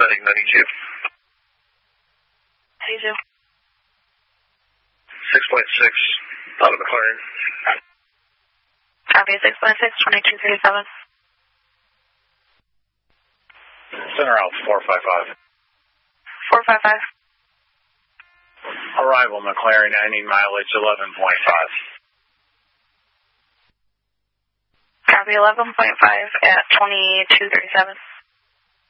Medic 92. 92. 6.6, out of McLaren. Copy, 6.6, 2237. Center out 455. 455. Arrival McLaren, I need mileage 11.5. Copy, 11.5 at 2237.